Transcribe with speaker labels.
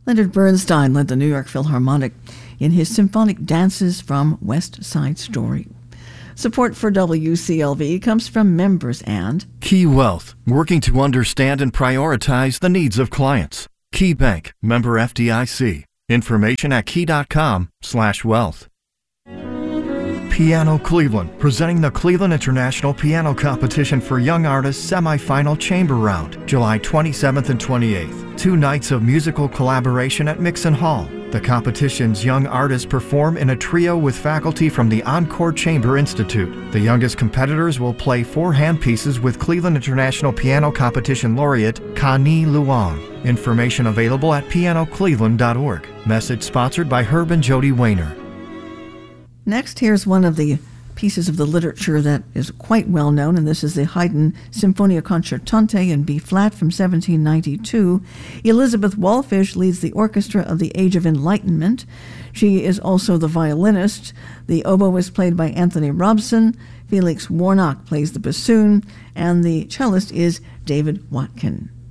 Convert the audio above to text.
Speaker 1: Leonard Bernstein led the New York Philharmonic in his symphonic dances from West Side Story. Support for WCLV comes from members and
Speaker 2: Key Wealth, working to understand and prioritize the needs of clients. Key Bank, member FDIC. Information at key.com/wealth. Piano Cleveland, presenting the Cleveland International Piano Competition for Young Artists Semifinal Chamber Round, July 27th and 28th. 2 nights of musical collaboration at Mixon Hall. The competition's young artists perform in a trio with faculty from the Encore Chamber Institute. The youngest competitors will play 4 handpieces with Cleveland International Piano Competition laureate Connie Luong. Information available at pianocleveland.org. Message sponsored by Herb and Jody Wayner.
Speaker 1: Next, here's one of the pieces of the literature that is quite well known, and this is the Haydn Sinfonia Concertante in B-flat from 1792. Elizabeth Wallfish leads the orchestra of the Age of Enlightenment. She is also the violinist. The oboe is played by Anthony Robson. Felix Warnock plays the bassoon, and the cellist is David Watkin.